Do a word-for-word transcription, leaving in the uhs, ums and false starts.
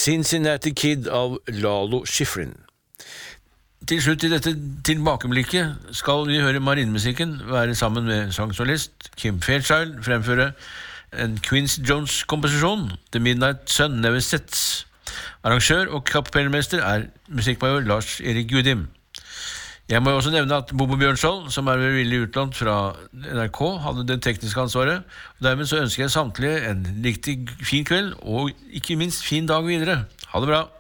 Cincinnati Kid av Lalo Schifrin. Til slutt i dette tilbakeblikket skal vi høre marinemusikken være sammen med sangsolist Kim Fairchild fremføre en Quincy Jones-komposisjon, The Midnight Sun Never Sets. Arrangør og kapellmester er musikkmajor Lars-Erik Gudim. Jeg må også nevne at Bobo Bjørnskjold, som er ved villig utlånt fra N R K, hadde det tekniske ansvaret, og dermed så ønsker jeg samtlige en riktig fin kveld, og ikke minst fin dag videre. Ha det bra!